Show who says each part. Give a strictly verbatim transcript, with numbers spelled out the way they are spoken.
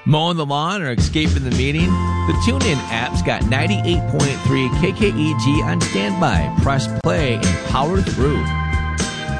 Speaker 1: Mowing the lawn or escaping the meeting? The TuneIn app's got ninety-eight point three K K E G on standby. Press play and power through.